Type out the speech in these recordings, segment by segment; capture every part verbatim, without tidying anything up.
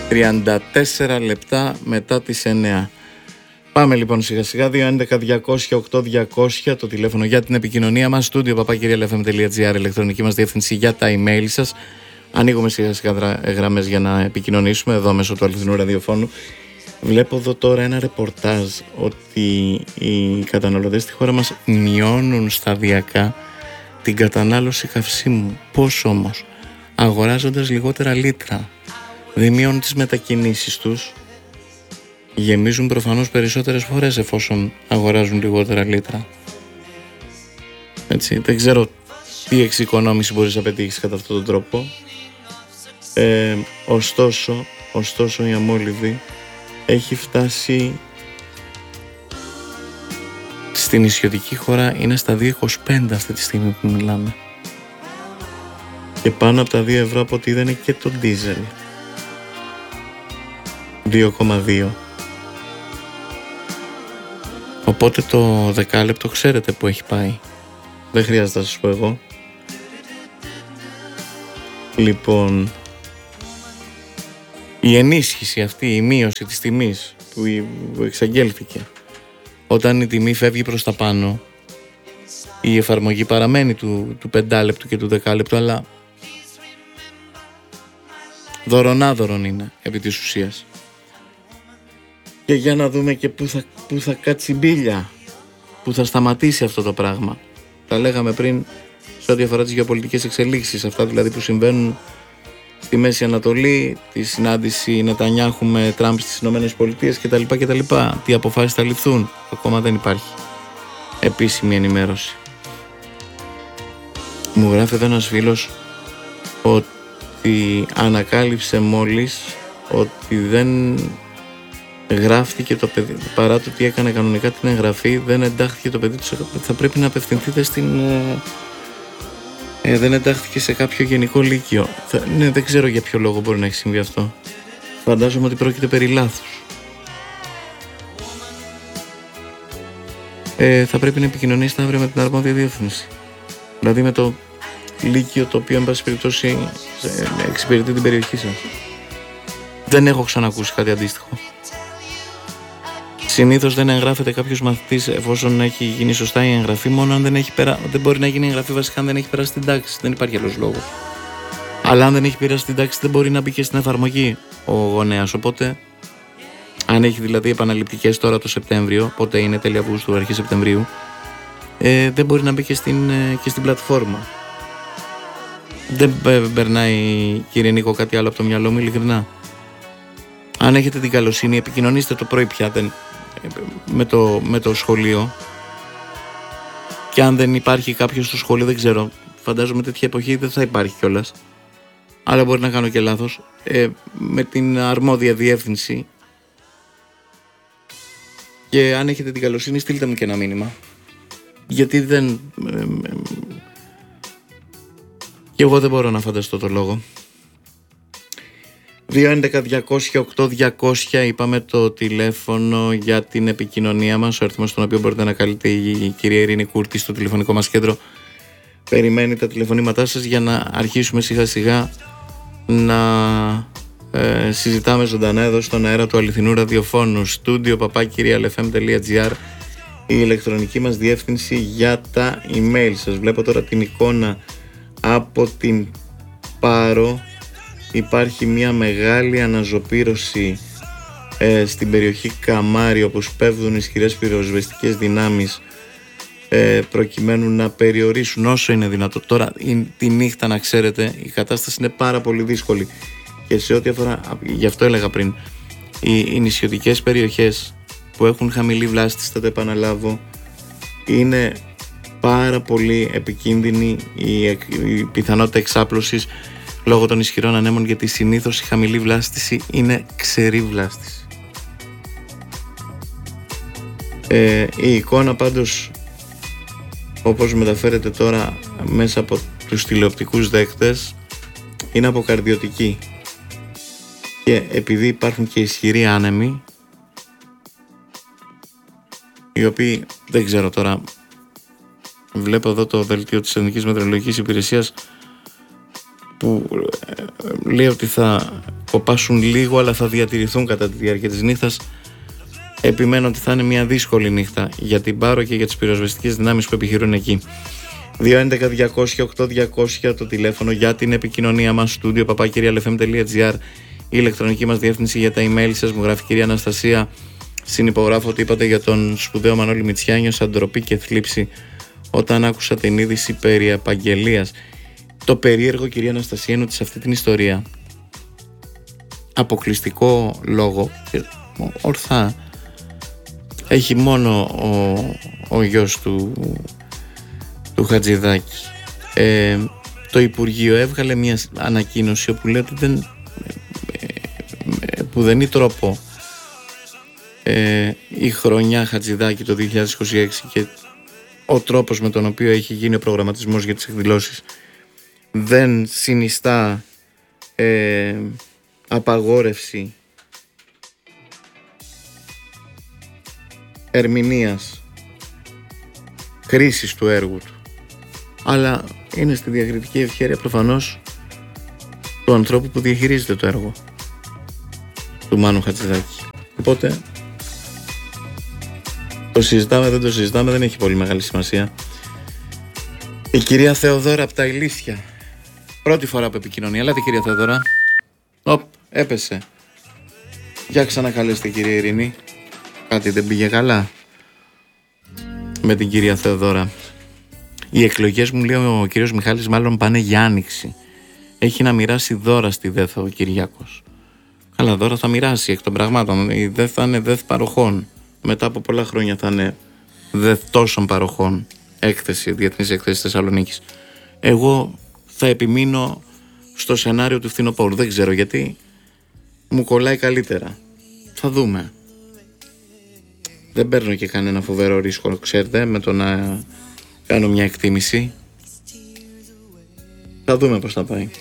τριάντα τέσσερα λεπτά μετά τις εννιά. Πάμε λοιπόν σιγά σιγά. Δύο έντεκα διακόσια οκτώ διακόσια το τηλέφωνο για την επικοινωνία μας. Στούντιο παπάκυρια ελ εφ εμ τελεία τζι άρ, ηλεκτρονική μας διεύθυνση για τα email σας. Ανοίγουμε σιγά σιγά γραμμές για να επικοινωνήσουμε εδώ μέσω του αληθινού ραδιοφώνου. Βλέπω εδώ τώρα ένα ρεπορτάζ ότι οι καταναλωτές στη χώρα μας μειώνουν σταδιακά την κατανάλωση καυσίμου. Πώς όμως? Αγοράζοντας λιγότερα λίτρα. Δεν μειώνουν τις μετακινήσεις τους. Γεμίζουν προφανώς περισσότερες φορές εφόσον αγοράζουν λιγότερα λίτρα. Έτσι, δεν ξέρω τι εξοικονόμηση μπορείς να πετύχεις κατά αυτόν τον τρόπο. Ε, ωστόσο, ωστόσο η αμόλυβη έχει φτάσει στην νησιωτική χώρα, είναι στα δύο είκοσι πέντε αυτή τη στιγμή που μιλάμε. Και πάνω από τα δύο ευρώ από ό,τι είδανε και το ντίζελ. δύο κόμμα δύο. Οπότε το δεκάλεπτο ξέρετε που έχει πάει. Δεν χρειάζεται να σας πω εγώ. Λοιπόν, η ενίσχυση αυτή, η μείωση της τιμής που εξαγγέλθηκε, όταν η τιμή φεύγει προς τα πάνω, η εφαρμογή παραμένει του, του πεντάλεπτου και του δεκάλεπτου, αλλά δωρονάδωρον είναι επί της ουσίας. Και για να δούμε και πού θα, πού θα κάτσει μπίλια, πού θα σταματήσει αυτό το πράγμα. Τα λέγαμε πριν σε ό,τι αφορά τις γεωπολιτικές εξελίξεις, αυτά δηλαδή που συμβαίνουν στη Μέση Ανατολή, τη συνάντηση Νετανιάχου με Τραμπ στις Ηνωμένες Πολιτείες κτλ. κτλ. Τι αποφάσεις θα ληφθούν, ακόμα δεν υπάρχει επίσημη ενημέρωση. Μου γράφει εδώ ένας φίλος ότι ανακάλυψε μόλις ότι δεν γράφτηκε το παιδί, παρά το ότι έκανε κανονικά την εγγραφή, δεν εντάχθηκε το παιδί του, θα πρέπει να απευθυνθείτε στην... Ε, δεν εντάχθηκε σε κάποιο γενικό λύκειο. Θα, ναι, δεν ξέρω για ποιο λόγο μπορεί να έχει συμβεί αυτό. Φαντάζομαι ότι πρόκειται περί λάθους. Ε, θα πρέπει να επικοινωνήσετε αύριο με την αρμόδια διεύθυνση. Δηλαδή με το λύκειο το οποίο, εν πάση περιπτώσει, εξυπηρετεί την περιοχή σας. Δεν έχω ξανακούσει κάτι αντίστοιχο. Συνήθως δεν εγγράφεται κάποιος μαθητής εφόσον έχει γίνει σωστά η εγγραφή, μόνο αν δεν έχει περα... δεν μπορεί να γίνει εγγραφή βασικά αν δεν έχει περάσει την τάξη. Δεν υπάρχει άλλος λόγος. Αλλά αν δεν έχει περάσει την τάξη, δεν μπορεί να μπει και στην εφαρμογή ο γονέας. Οπότε, αν έχει δηλαδή επαναληπτικές τώρα το Σεπτέμβριο, πότε είναι τέλη Αυγούστου, αρχή Σεπτεμβρίου, ε, δεν μπορεί να μπει και στην, ε, και στην πλατφόρμα. Δεν περνάει, κύριε Νίκο, κάτι άλλο από το μυαλό μου, ειλικρινά. Αν έχετε την καλοσύνη, επικοινωνήστε το πρωί πια δεν, με, το, με το σχολείο. Και αν δεν υπάρχει κάποιος στο σχολείο, δεν ξέρω. Φαντάζομαι τέτοια εποχή δεν θα υπάρχει κιόλας. Αλλά μπορεί να κάνω και λάθος. Ε, με την αρμόδια διεύθυνση. Και αν έχετε την καλοσύνη, στείλτε μου και ένα μήνυμα. Γιατί δεν... Ε, ε, και εγώ δεν μπορώ να φανταστώ το λόγο. δύο έντεκα διακόσια οκτώ διακόσια είπαμε το τηλέφωνο για την επικοινωνία μας, ο αριθμός στον οποίο μπορείτε να καλείτε η κυρία Ειρήνη Κούρτη στο τηλεφωνικό μας κέντρο. Περιμένει τα τηλεφωνήματά σας για να αρχίσουμε σιγά σιγά να ε, συζητάμε ζωντανά εδώ στον αέρα του αληθινού ραδιοφώνου. Στούντιο παπάκυρια ελ εφ εμ τελεία τζι άρ, η ηλεκτρονική μας διεύθυνση για τα email σας. Βλέπω τώρα την εικόνα από την Πάρο. Υπάρχει μια μεγάλη αναζωπήρωση ε, στην περιοχή Καμάρι, όπου σπέβδουν ισχυρές πυροσβεστικές δυνάμεις ε, προκειμένου να περιορίσουν όσο είναι δυνατό. Τώρα η, τη νύχτα, να ξέρετε, η κατάσταση είναι πάρα πολύ δύσκολη και σε ό,τι αφορά, γι' αυτό έλεγα πριν, οι, οι νησιωτικές περιοχές που έχουν χαμηλή βλάστηση, θα το επαναλάβω, είναι πάρα πολύ επικίνδυνη η, η πιθανότητα εξάπλωσης λόγω των ισχυρών ανέμων, γιατί συνήθως η χαμηλή βλάστηση είναι ξερή βλάστηση. Ε, η εικόνα πάντως, όπως μεταφέρεται τώρα μέσα από τους τηλεοπτικούς δέκτες, είναι αποκαρδιωτική. Και επειδή υπάρχουν και ισχυροί άνεμοι, οι οποίοι, δεν ξέρω τώρα, βλέπω εδώ το δελτίο της Εθνικής Μετεωρολογικής Υπηρεσίας που λέει ότι θα κοπάσουν λίγο, αλλά θα διατηρηθούν κατά τη διάρκεια της νύχτας. Επιμένω ότι θα είναι μια δύσκολη νύχτα για την Πάρο και για τις πυροσβεστικές δυνάμεις που επιχειρούν εκεί. δύο έντεκα διακόσια οκτώ διακόσια το τηλέφωνο για την επικοινωνία μας. Studio παπάκι ελ εφ εμ τελεία τζι άρ η ηλεκτρονική μας διεύθυνση για τα email σας. Μου γράφει κυρία Αναστασία, συνυπογράφω ότι είπατε για τον σπουδαίο Μανώλη Μητσιά. Νιώσα ντροπή και θλίψη όταν άκουσα την είδηση περί επαγγελίας. Το περίεργο, κυρία Αναστασία, είναι ότι σε αυτή την ιστορία αποκλειστικό λόγο, ορθά, έχει μόνο ο, ο γιος του, του Χατζηδάκη. Ε, το Υπουργείο έβγαλε μια ανακοίνωση όπου λέει ότι δεν, ε, που δεν είναι τρόπο ε, η χρονιά Χατζηδάκη το δύο χιλιάδες είκοσι έξι και ο τρόπος με τον οποίο έχει γίνει ο προγραμματισμός για τις εκδηλώσεις δεν συνιστά ε, απαγόρευση ερμηνείας χρήσης του έργου του, αλλά είναι στη διακριτική ευχέρεια προφανώς του ανθρώπου που διαχειρίζεται το έργο του Μάνου Χατζηδάκη. Οπότε το συζητάμε, δεν το συζητάμε, δεν έχει πολύ μεγάλη σημασία. Η κυρία Θεοδόρα από τα Ηλίσια, πρώτη φορά που επικοινωνεί. Ελάτε κυρία Θεοδόρα. Οπ, έπεσε. Για ξανακαλέστε κυρία Ειρήνη. Κάτι δεν πήγε καλά με την κυρία Θεοδόρα. Οι εκλογές, μου λέει ο κύριος Μιχάλης, μάλλον πάνε για άνοιξη. Έχει να μοιράσει δώρα στη ΔΕΘ ο Κυριάκος. Καλά, δώρα θα μοιράσει εκ των πραγμάτων. Η ΔΕΘ θα είναι ΔΕΘ παροχών. Μετά από πολλά χρόνια θα είναι ΔΕΘ τόσων παροχών. Έκθεση, Διεθνής Έκθεση Θεσσαλονίκης. Εγώ θα επιμείνω στο σενάριο του φθινοπόρου. Δεν ξέρω γιατί μου κολλάει καλύτερα. Θα δούμε. Δεν παίρνω και κανένα φοβερό ρίσκο, ξέρετε, με το να κάνω μια εκτίμηση. Θα δούμε πώς θα πάει.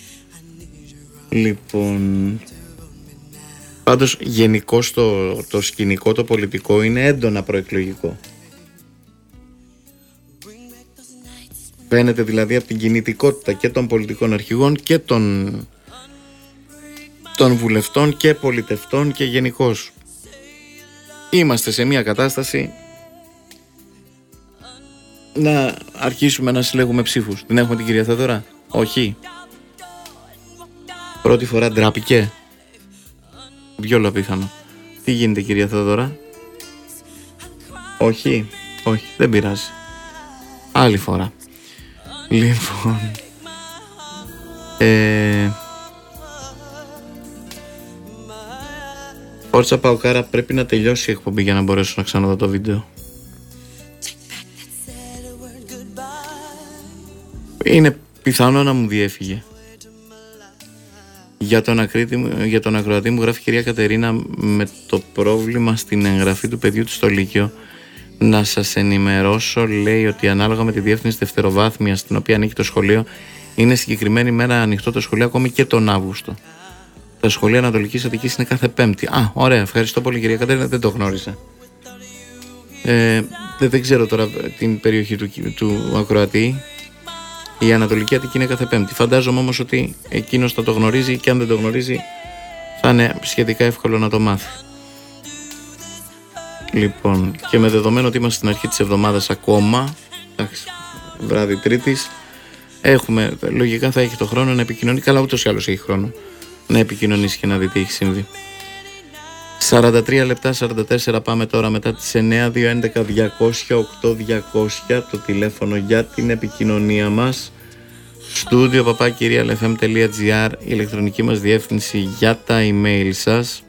Λοιπόν, πάντως γενικώς το, το σκηνικό, το πολιτικό είναι έντονα προεκλογικό. Φαίνεται δηλαδή από την κινητικότητα και των πολιτικών αρχηγών και των, των βουλευτών και πολιτευτών και γενικώς. Είμαστε σε μια κατάσταση να αρχίσουμε να συλλέγουμε ψήφους. Δεν έχουμε την κυρία Θεοδόρα? Όχι. Πρώτη φορά ντράπηκε. Βιόλο απίθανο. Τι γίνεται κυρία Θεοδόρα? Όχι. Όχι, δεν πειράζει. Άλλη φορά. Λοιπόν, ε, Φόρτσα Παοκάρα, πρέπει να τελειώσει η εκπομπή για να μπορέσω να ξαναδώ το βίντεο. Είναι πιθανό να μου διέφυγε. Για τον, ακρίτη, για τον ακροατή μου γράφει η κυρία Κατερίνα, με το πρόβλημα στην εγγραφή του παιδιού του στο Λύκειο. Να σας ενημερώσω, λέει, ότι ανάλογα με τη διεύθυνση δευτεροβάθμιας στην οποία ανήκει το σχολείο, είναι συγκεκριμένη μέρα ανοιχτό το σχολείο ακόμη και τον Αύγουστο. Τα σχολεία Ανατολικής Αττικής είναι κάθε Πέμπτη. Α, ωραία, ευχαριστώ πολύ κυρία Κατερίνα, δεν το γνώρισα. Ε, δεν, δεν ξέρω τώρα την περιοχή του, του ακροατή. Η Ανατολική Αττική είναι κάθε Πέμπτη. Φαντάζομαι όμως ότι εκείνος θα το γνωρίζει και αν δεν το γνωρίζει θα είναι σχετικά εύκολο να το μάθει. Λοιπόν, και με δεδομένο ότι είμαστε στην αρχή της εβδομάδας ακόμα, εντάξει, βράδυ Τρίτης, έχουμε, λογικά θα έχει το χρόνο να επικοινωνεί. Καλά, ούτως ή άλλως έχει χρόνο να επικοινωνήσει και να δει τι έχει συμβεί. σαράντα τρία λεπτά σαράντα τέσσερα πάμε τώρα μετά τις εννιά. Δύο έντεκα διακόσια οκτώ διακόσια το τηλέφωνο για την επικοινωνία μας. Studio παπάκι ελ εφ εμ τελεία τζι άρ η ηλεκτρονική μας διεύθυνση για τα email σας.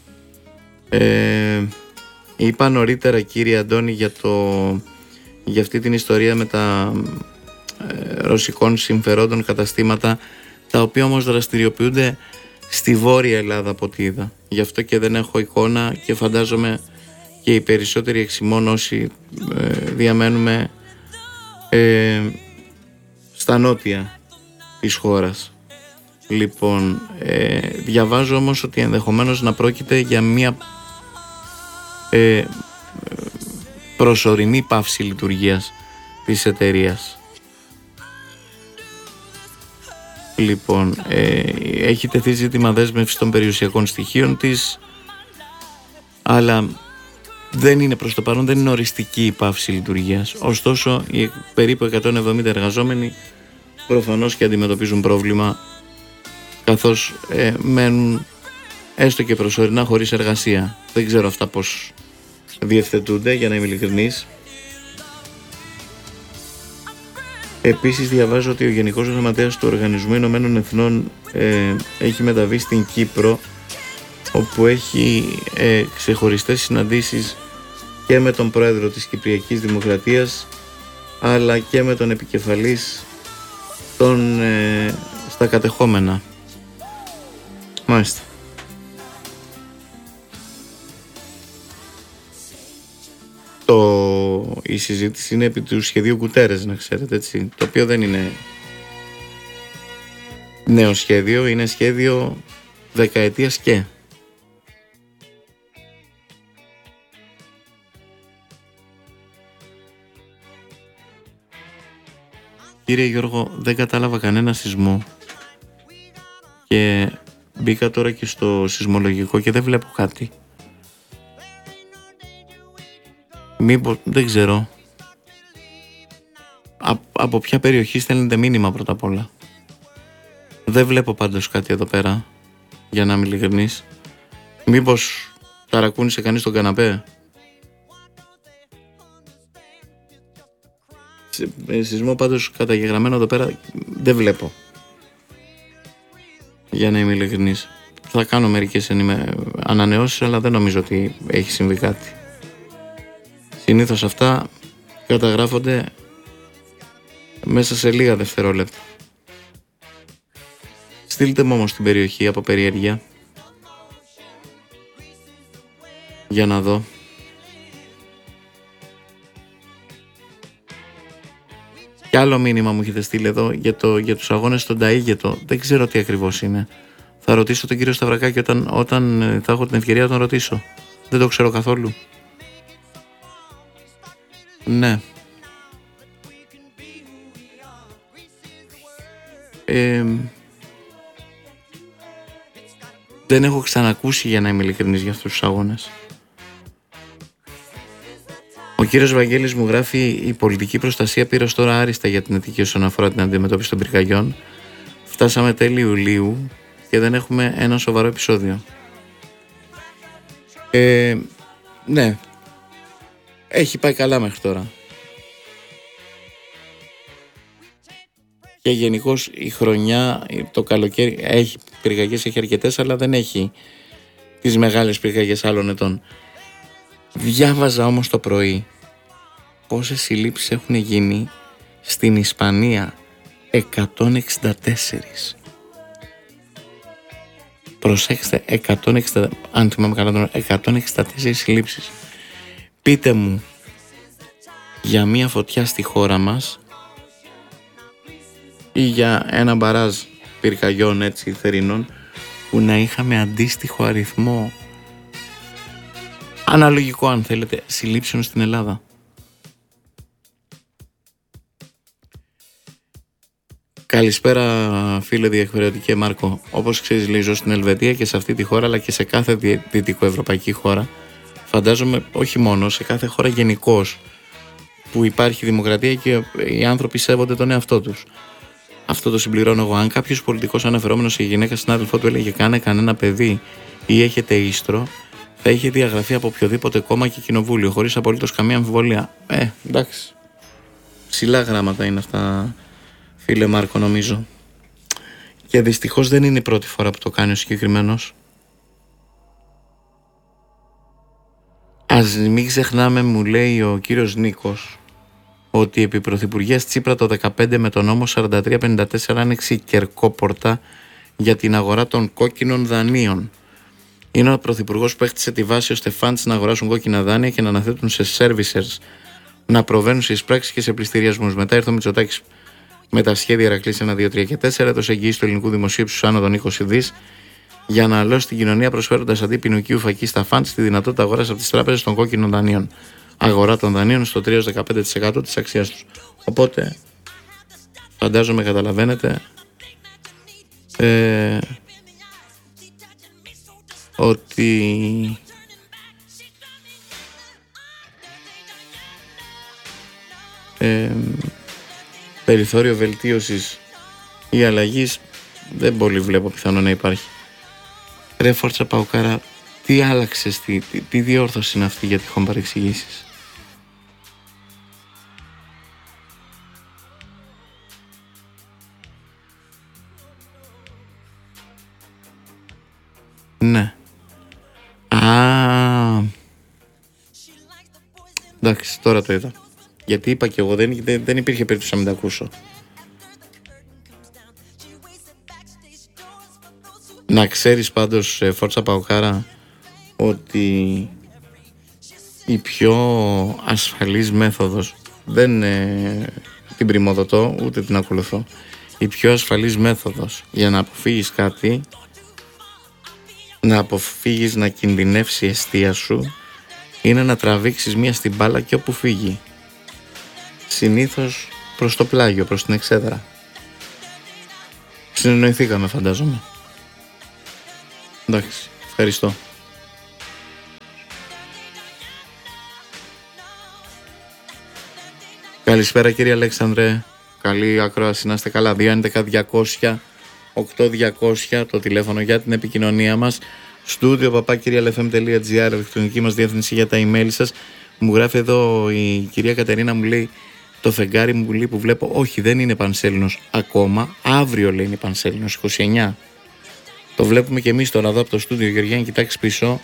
ε, Είπα νωρίτερα, κύριε Αντώνη, για, το, για αυτή την ιστορία με τα ε, ρωσικών συμφερόντων καταστήματα, τα οποία όμως δραστηριοποιούνται στη Βόρεια Ελλάδα από ό,τι είδα. Γι' αυτό και δεν έχω εικόνα και φαντάζομαι και οι περισσότεροι εξημών όσοι ε, διαμένουμε ε, στα νότια της χώρας. Λοιπόν, ε, διαβάζω όμως ότι ενδεχομένως να πρόκειται για μια ε, προσωρινή πάυση λειτουργίας της εταιρείας. Λοιπόν, ε, έχει τεθεί ζήτημα δέσμευση των περιουσιακών στοιχείων της, αλλά δεν είναι προς το παρόν, δεν είναι οριστική η πάυση λειτουργίας. Ωστόσο, οι περίπου εκατόν εβδομήντα εργαζόμενοι προφανώς και αντιμετωπίζουν πρόβλημα, καθώς ε, μένουν έστω και προσωρινά χωρίς εργασία. Δεν ξέρω αυτά πώς διευθετούνται, για να είμαι ειλικρινής. Επίσης διαβάζω ότι ο Γενικός Γραμματέας του Οργανισμού Ηνωμένων Εθνών ε, έχει μεταβεί στην Κύπρο, όπου έχει ε, ξεχωριστές συναντήσεις και με τον πρόεδρο της Κυπριακής Δημοκρατίας, αλλά και με τον επικεφαλής των, ε, στα κατεχόμενα. Μάλιστα. Το, η συζήτηση είναι επί του σχεδίου Γκουτέρες, να ξέρετε, έτσι, το οποίο δεν είναι νέο σχέδιο, είναι σχέδιο δεκαετίας και. Κύριε Γιώργο, δεν κατάλαβα κανένα σεισμό και μπήκα τώρα και στο σεισμολογικό και δεν βλέπω κάτι. Μήπως, δεν ξέρω. Α, από ποια περιοχή στέλνετε μήνυμα πρώτα απ' όλα? Δεν βλέπω πάντως κάτι εδώ πέρα, για να είμαι ειλικρινής. Μήπως ταρακούνησε κανείς τον καναπέ? Σεισμό πάντως καταγεγραμμένο εδώ πέρα δεν βλέπω, για να είμαι ειλικρινής. Θα κάνω μερικές ανανεώσεις, αλλά δεν νομίζω ότι έχει συμβεί κάτι. Συνήθως αυτά καταγράφονται μέσα σε λίγα δευτερόλεπτα. Στείλτε μου όμως την περιοχή από περιέργεια, για να δω. Κι άλλο μήνυμα μου έχετε στείλει εδώ για, το, για τους αγώνες στον Ταΐγετο. Δεν ξέρω τι ακριβώς είναι. Θα ρωτήσω τον κύριο Σταυρακάκη όταν, όταν θα έχω την ευκαιρία να τον ρωτήσω. Δεν το ξέρω καθόλου. Ναι. Ε, δεν έχω ξανακούσει, για να είμαι ειλικρινής, για αυτούς τους αγώνες. Ο κύριος Βαγγέλης μου γράφει: η πολιτική προστασία πήρε ως τώρα άριστα για την Αττική όσον αφορά την αντιμετώπιση των πυρκαγιών. Φτάσαμε τέλη Ιουλίου και δεν έχουμε ένα σοβαρό επεισόδιο. Ε, ναι. Έχει πάει καλά μέχρι τώρα. Και γενικώς η χρονιά, το καλοκαίρι, έχει πυρκαγιές, έχει αρκετές, αλλά δεν έχει τις μεγάλες πυρκαγιές άλλων ετών. Διάβαζα όμως το πρωί πόσες συλλήψεις έχουν γίνει στην Ισπανία. εκατόν εξήντα τέσσερα. Προσέξτε, εκατόν εξήντα, αν θυμάμαι καλά, εκατόν εξήντα τέσσερα συλλήψεις. Πείτε μου για μία φωτιά στη χώρα μας ή για ένα μπαράζ πυρκαγιών, έτσι, θερινών, που να είχαμε αντίστοιχο αριθμό, αναλογικό αν θέλετε, συλλήψεων στην Ελλάδα. Καλησπέρα φίλε διεκπαιρεωτικέ Μάρκο. Όπως ξέρεις, λέει, ζω στην Ελβετία και σε αυτή τη χώρα, αλλά και σε κάθε δυτικοευρωπαϊκή χώρα. Φαντάζομαι όχι μόνο, σε κάθε χώρα γενικώς που υπάρχει δημοκρατία και οι άνθρωποι σέβονται τον εαυτό τους. Αυτό το συμπληρώνω εγώ. Αν κάποιος πολιτικός αναφερόμενος σε γυναίκα συνάδελφό του έλεγε κάνε κανένα παιδί ή έχετε ίστρο, θα είχε διαγραφεί από οποιοδήποτε κόμμα και κοινοβούλιο, χωρίς απολύτως καμία αμφιβολία. Ε, εντάξει. Ψηλά γράμματα είναι αυτά, φίλε Μάρκο, νομίζω. Και δυστυχώς δεν είναι η πρώτη φορά που το κάνει ο συγκεκριμένος. Ας μην ξεχνάμε, μου λέει ο κύριος Νίκος, ότι επί Πρωθυπουργίας Τσίπρα το δεκαπέντε με τον νόμο σαράντα τρία πενήντα τέσσερα άνοιξε η κερκόπορτα για την αγορά των κόκκινων δανείων. Είναι ο πρωθυπουργός που έχτισε τη βάση ώστε φαντς να αγοράσουν κόκκινα δάνεια και να αναθέτουν σε servicers να προβαίνουν σε εισπράξεις και σε πληστηριασμούς. Μετά ήρθε ο Μητσοτάκης με τα σχέδια Ηρακλής ένα, δύο, τρία και τέσσερα, έδωσε εγγύηση του ελληνικού δημοσίου ύψους άνω των είκοσι δις για να αλώσει την κοινωνία, προσφέροντας αντί ποινικού φακή στα φαντς τη δυνατότητα αγοράς από τις τράπεζες των κόκκινων δανείων. Αγορά των δανείων στο τρία με δεκαπέντε τοις εκατό της αξίας τους. Οπότε, φαντάζομαι καταλαβαίνετε ε, ότι ε, περιθώριο βελτίωσης ή αλλαγής δεν πολύ βλέπω πιθανό να υπάρχει. Ρε Φόρτσα Παοκάρα, τι άλλαξες, τι, τι, τι διόρθωση είναι αυτή για τυχόν παρεξηγήσεις? Ναι. Α, εντάξει, τώρα το είδα. Γιατί είπα και εγώ, δεν, δεν, δεν υπήρχε περίπτωση να μην τα ακούσω. Να ξέρεις πάντως, Φόρτσα Παοκάρα, ότι η πιο ασφαλής μέθοδος, δεν ε, την πριμοδοτώ ούτε την ακολουθώ, η πιο ασφαλής μέθοδος για να αποφύγεις κάτι, να αποφύγεις να κινδυνεύσει η εστία σου, είναι να τραβήξεις μία στην μπάλα και όπου φύγει. Συνήθως προς το πλάγιο, προς την εξέδρα. Συνεννοηθήκαμε, φαντάζομαι. Εντάξει, ευχαριστώ. Καλησπέρα κύριε Αλέξανδρε. Καλή ακρόαση, να είστε καλά. δύο έντεκα διακόσια οκτώ διακόσια το τηλέφωνο για την επικοινωνία μας. Στούντιο παπάκυριαλεφm τελεία εφ εμ τελεία τζι άρ, ηλεκτρονική μας διεύθυνση για τα email σας. Μου γράφει εδώ η κυρία Κατερίνα, μου λέει, το φεγγάρι μου λέει, που βλέπω, όχι, δεν είναι πανσέλινος ακόμα. Αύριο λέει είναι πανσέλινος, είκοσι εννιά. Το βλέπουμε και εμείς τώρα εδώ από το στούντιο, Γεωργιάννη, κοιτάξει πίσω.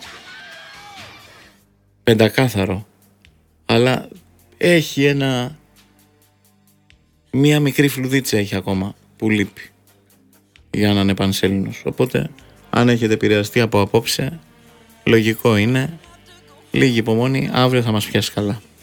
Πεντακάθαρο. Αλλά έχει ένα... μία μικρή φλουδίτσα έχει ακόμα που λείπει για να είναι πανσέλινος. Οπότε αν έχετε επηρεαστεί από απόψε, λογικό είναι, λίγη υπομονή, αύριο θα μας πιάσει καλά.